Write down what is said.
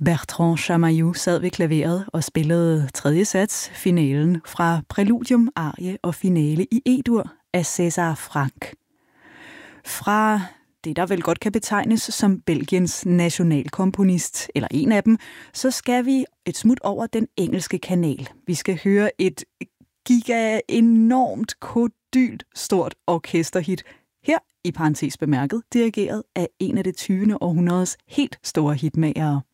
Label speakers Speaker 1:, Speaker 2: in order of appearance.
Speaker 1: Bertrand Chamayou sad ved klaveret og spillede tredje sats, finalen fra Præludium, arie og finale i E-dur af César Franck. Fra det, der vel godt kan betegnes som Belgiens nationalkomponist, eller en af dem, så skal vi et smut over den engelske kanal. Vi skal høre et enormt kodylt stort orkesterhit, her i parentes bemærket, dirigeret af en af det 20. århundredes helt store hitmagere.